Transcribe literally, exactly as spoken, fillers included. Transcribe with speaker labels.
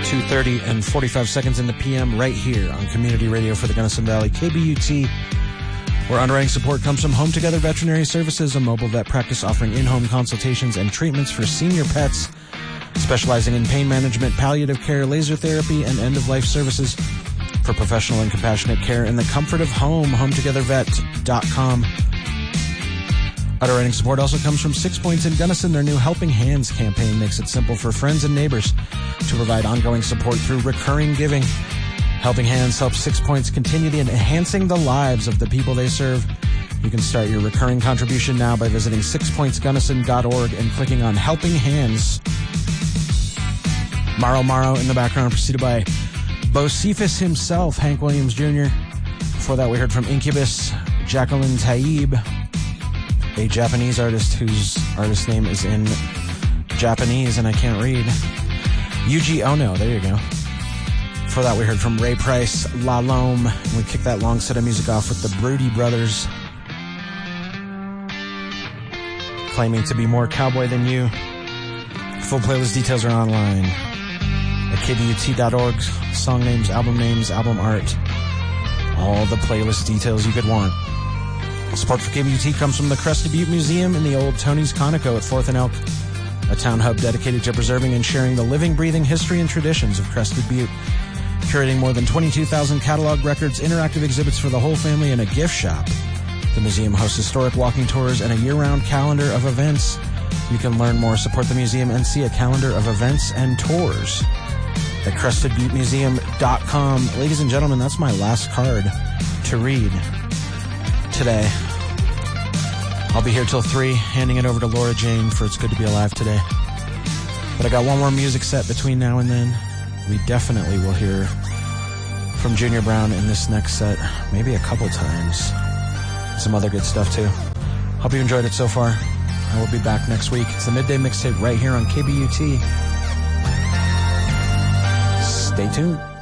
Speaker 1: two thirty and forty-five seconds in the P M right here on Community Radio for the Gunnison Valley, K B U T, where underwriting support comes from Home Together Veterinary Services, a mobile vet practice offering in-home consultations and treatments for senior pets, specializing in pain management, palliative care, laser therapy, and end-of-life services for professional and compassionate care in the comfort of home. home together vet dot com. Underwriting support also comes from Six Points in Gunnison. Their new Helping Hands campaign makes it simple for friends and neighbors to provide ongoing support through recurring giving. Helping Hands helps Six Points continue the enhancing the lives of the people they serve. You can start your recurring contribution now by visiting six points gunnison dot org and clicking on Helping Hands. Maro Maro in the background, preceded by Bocephus himself, Hank Williams Junior Before that, we heard from Incubus, Jacqueline Taib, a Japanese artist whose artist name is in Japanese and I can't read. Yuji Ono, there you go. Before that, we heard from Ray Price, La Lome, and we kicked that long set of music off with the Broody Brothers, claiming to be more cowboy than you. Full playlist details are online at K B U T dot org. Song names, album names, album art, all the playlist details you could want. Support for K B U T comes from the Crested Butte Museum in the old Tony's Conoco at fourth and Elk, a town hub dedicated to preserving and sharing the living, breathing history and traditions of Crested Butte. Curating more than twenty-two thousand catalog records, interactive exhibits for the whole family, and a gift shop. The museum hosts historic walking tours and a year-round calendar of events. You can learn more, support the museum, and see a calendar of events and tours at crested butte museum dot com. Ladies and gentlemen, that's my last card to read today. I'll be here till three, handing it over to Laura Jane for It's Good to Be Alive today. But I got one more music set between now and then. We definitely will hear from Junior Brown in this next set, maybe a couple times. Some other good stuff too. Hope you enjoyed it so far. I will be back next week. It's the Midday Mixtape right here on K B U T. Stay tuned.